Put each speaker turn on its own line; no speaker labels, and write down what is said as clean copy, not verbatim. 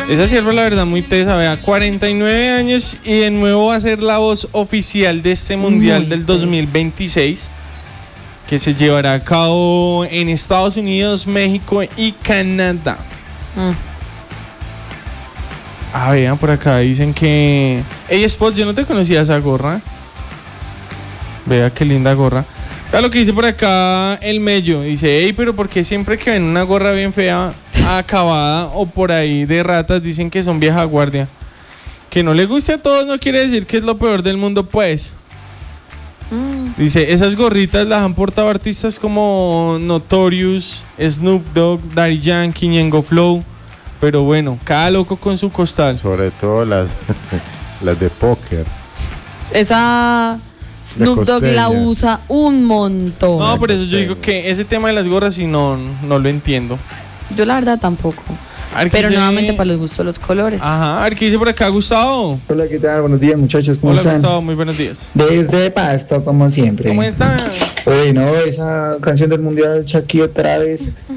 Esa sierva, la verdad, muy tesa, vea, 49 años y de nuevo va a ser la voz oficial de este mundial del 2026, que se llevará a cabo en Estados Unidos, México y Canadá. Vean, por acá dicen que... Hey, Spot, yo no te conocía esa gorra. Vea qué linda gorra. Vea lo que dice por acá el Mello. Dice, hey, pero ¿por qué siempre que ven una gorra bien fea, acabada o por ahí de ratas, dicen que son vieja guardia? Que no le guste a todos no quiere decir que es lo peor del mundo, pues. Dice, esas gorritas las han portado artistas como Notorious, Snoop Dogg, Daddy Yankee, Ñengo Flow. Pero bueno, cada loco con su costal.
Sobre todo las de póker.
Esa Snoop Dogg la usa un montón.
No, por eso yo digo que ese tema de las gorras sí no lo entiendo.
Yo la verdad tampoco. Pero nuevamente para los gustos los colores.
Ajá, a ver qué dice por acá Gustavo.
Hola, ¿qué tal? Buenos días, muchachos, ¿cómo están?
Hola Gustavo, muy buenos días.
Desde Pasto, como siempre.
¿Cómo están?
Oye, no, esa canción del mundial Shakira otra vez